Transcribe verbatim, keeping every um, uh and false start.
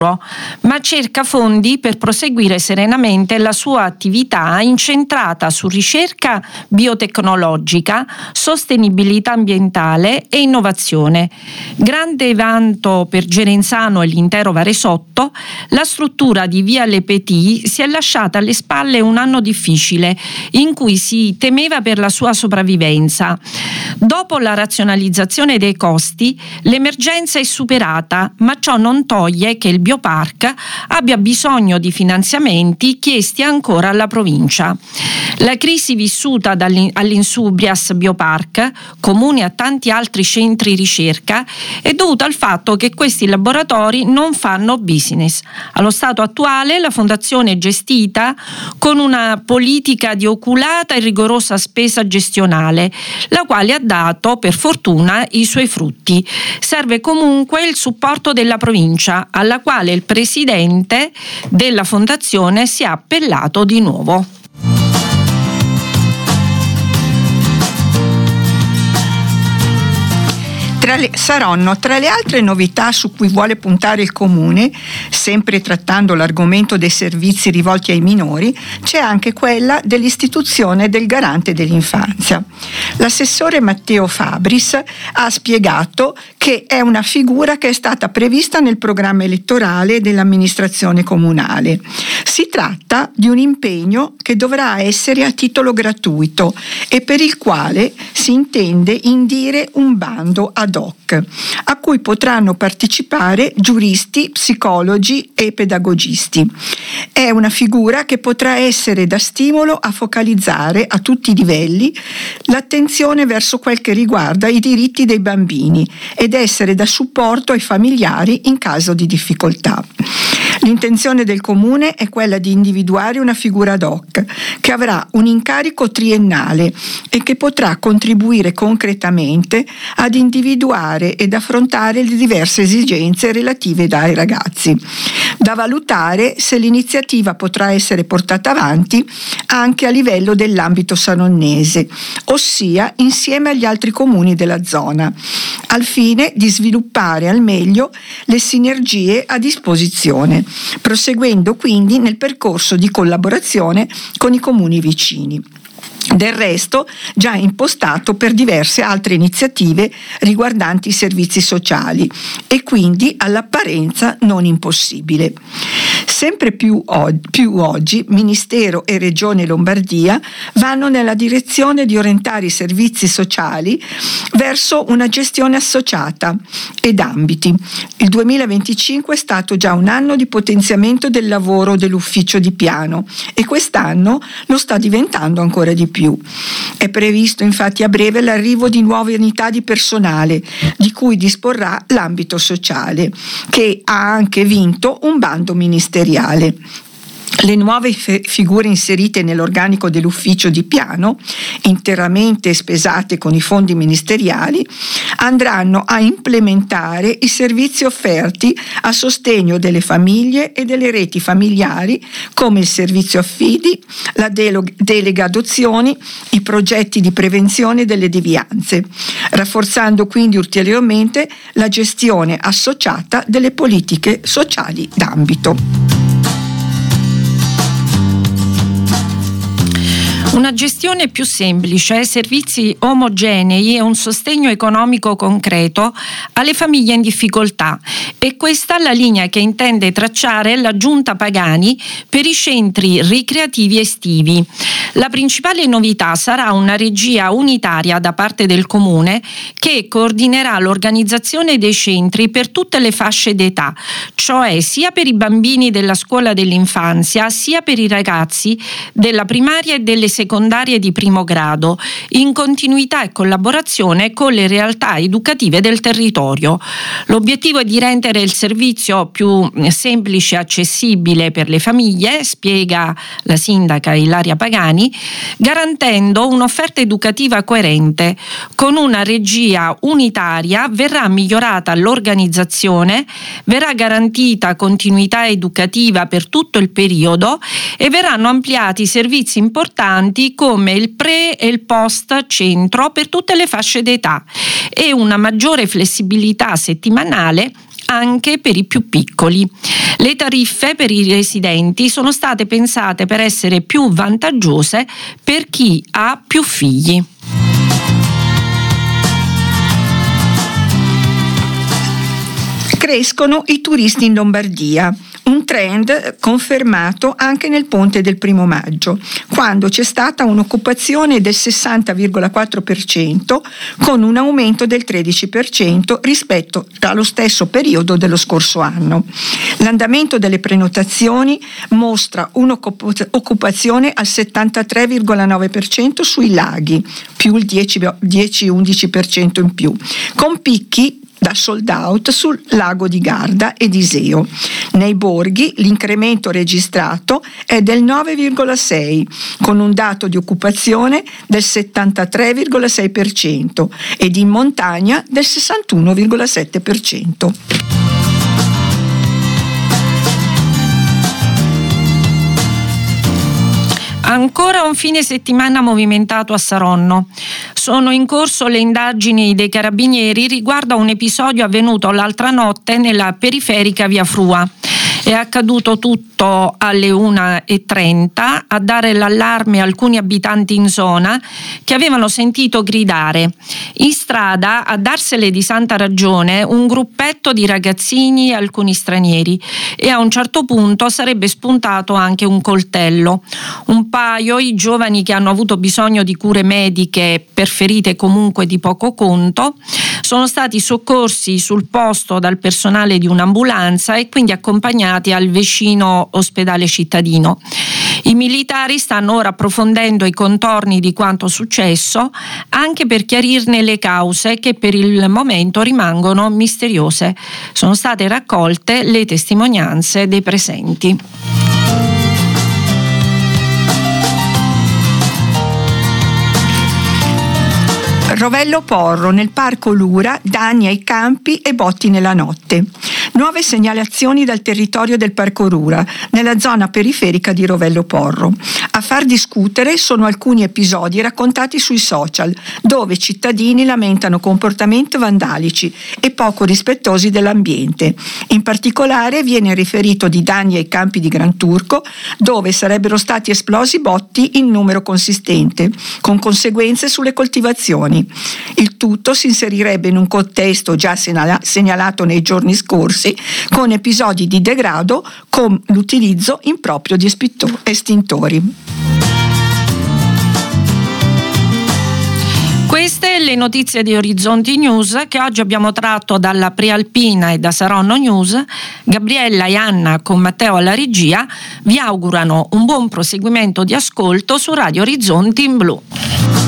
ma cerca fondi per proseguire serenamente la sua attività incentrata su ricerca biotecnologica, sostenibilità ambientale e innovazione. Grande vanto per Gerenzano e l'intero Varesotto, la struttura di Via Le Petit si è lasciata alle spalle un anno difficile in cui si temeva per la sua sopravvivenza. Dopo la razionalizzazione dei costi, l'emergenza è superata, ma ciò non toglie che il Biopark abbia bisogno di finanziamenti chiesti ancora alla provincia. La crisi vissuta all'Insubrias Biopark, comune a tanti altri centri ricerca, è dovuta al fatto che questi laboratori non fanno business. Allo stato attuale la fondazione è gestita con una politica di oculata e rigorosa spesa gestionale, la quale ha dato, per fortuna, i suoi frutti. Serve comunque il supporto della provincia, alla quale il presidente della fondazione si è appellato di nuovo. Tra le, saranno tra le altre novità su cui vuole puntare il Comune, sempre trattando l'argomento dei servizi rivolti ai minori, c'è anche quella dell'istituzione del Garante dell'Infanzia. L'assessore Matteo Fabris ha spiegato che è una figura che è stata prevista nel programma elettorale dell'amministrazione comunale. Si tratta di un impegno che dovrà essere a titolo gratuito e per il quale si intende indire un bando ad hoc, a cui potranno partecipare giuristi, psicologi e pedagogisti. È una figura che potrà essere da stimolo a focalizzare a tutti i livelli l'attenzione verso quel che riguarda i diritti dei bambini ed essere da supporto ai familiari in caso di difficoltà. L'intenzione del Comune è quella di individuare una figura ad hoc che avrà un incarico triennale e che potrà contribuire concretamente ad individuare ed affrontare le diverse esigenze relative ai ragazzi. Da valutare se l'iniziativa potrà essere portata avanti anche a livello dell'ambito sanonnese, ossia insieme agli altri comuni della zona, al fine di sviluppare al meglio le sinergie a disposizione, proseguendo quindi nel percorso di collaborazione con i comuni vicini. Del resto già impostato per diverse altre iniziative riguardanti i servizi sociali e quindi all'apparenza non impossibile. Sempre più, o- più oggi Ministero e Regione Lombardia vanno nella direzione di orientare i servizi sociali verso una gestione associata ed ambiti. Il duemilaventicinque è stato già un anno di potenziamento del lavoro dell'ufficio di piano e quest'anno lo sta diventando ancora di più. È previsto infatti a breve l'arrivo di nuove unità di personale di cui disporrà l'ambito sociale, che ha anche vinto un bando ministeriale. Le nuove fe- figure inserite nell'organico dell'ufficio di piano, interamente spesate con i fondi ministeriali, andranno a implementare i servizi offerti a sostegno delle famiglie e delle reti familiari, come il servizio affidi, la delo- delega adozioni, i progetti di prevenzione delle devianze, rafforzando quindi ulteriormente la gestione associata delle politiche sociali d'ambito. Una gestione più semplice, servizi omogenei e un sostegno economico concreto alle famiglie in difficoltà. E questa è la linea che intende tracciare la Giunta Pagani per i centri ricreativi estivi. La principale novità sarà una regia unitaria da parte del Comune che coordinerà l'organizzazione dei centri per tutte le fasce d'età, cioè sia per i bambini della scuola dell'infanzia sia per i ragazzi della primaria e delle secondarie di primo grado, in continuità e collaborazione con le realtà educative del territorio. L'obiettivo è di rendere il servizio più semplice e accessibile per le famiglie, spiega la sindaca Ilaria Pagani, garantendo un'offerta educativa coerente. Con una regia unitaria verrà migliorata l'organizzazione, verrà garantita continuità educativa per tutto il periodo e verranno ampliati servizi importanti come il pre e il post centro per tutte le fasce d'età e una maggiore flessibilità settimanale anche per i più piccoli. Le tariffe per i residenti sono state pensate per essere più vantaggiose per chi ha più figli. Crescono i turisti in Lombardia, un trend confermato anche nel ponte del primo maggio, quando c'è stata un'occupazione del sessanta virgola quattro per cento con un aumento del tredici per cento rispetto allo stesso periodo dello scorso anno. L'andamento delle prenotazioni mostra un'occupazione al settantatré virgola nove per cento sui laghi, più il dieci undici per cento in più, con picchi da sold out sul lago di Garda ed Iseo. Nei borghi l'incremento registrato è del nove virgola sei, con un dato di occupazione del settantatré virgola sei per cento ed in montagna del sessantuno virgola sette per cento. Ancora un fine settimana movimentato a Saronno. Sono in corso le indagini dei carabinieri riguardo a un episodio avvenuto l'altra notte nella periferica via Frua. È accaduto tutto alle una e trenta, a dare l'allarme alcuni abitanti in zona che avevano sentito gridare. In strada, a darsele di santa ragione, un gruppetto di ragazzini e alcuni stranieri, e a un certo punto sarebbe spuntato anche un coltello. Un paio, i giovani che hanno avuto bisogno di cure mediche per ferite comunque di poco conto, sono stati soccorsi sul posto dal personale di un'ambulanza e quindi accompagnati al vicino ospedale cittadino. I militari stanno ora approfondendo i contorni di quanto successo, anche per chiarirne le cause che per il momento rimangono misteriose. Sono state raccolte le testimonianze dei presenti. Rovello Porro, nel parco Lura, danni ai campi e botti nella notte. Nuove segnalazioni dal territorio del parco Lura, nella zona periferica di Rovello Porro. A far discutere sono alcuni episodi raccontati sui social, dove cittadini lamentano comportamenti vandalici e poco rispettosi dell'ambiente. In particolare viene riferito di danni ai campi di Gran Turco, dove sarebbero stati esplosi botti in numero consistente, con conseguenze sulle coltivazioni. Il tutto si inserirebbe in un contesto già segnalato nei giorni scorsi, con episodi di degrado con l'utilizzo improprio di estintori. Queste le notizie di Orizzonti News che oggi abbiamo tratto dalla Prealpina e da Saronno News. Gabriella e Anna, con Matteo alla regia, vi augurano un buon proseguimento di ascolto su Radio Orizzonti in Blu.